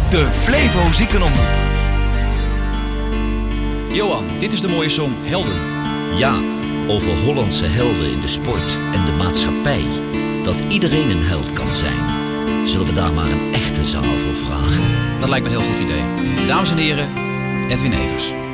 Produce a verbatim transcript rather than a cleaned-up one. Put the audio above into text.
De Flevo Ziekenomroep. Johan, dit is de mooie song Helden. Ja, over Hollandse helden in de sport en de maatschappij. Dat iedereen een held kan zijn. Zullen we daar maar een echte zaal voor vragen? Dat lijkt me een heel goed idee. Dames en heren, Edwin Evers.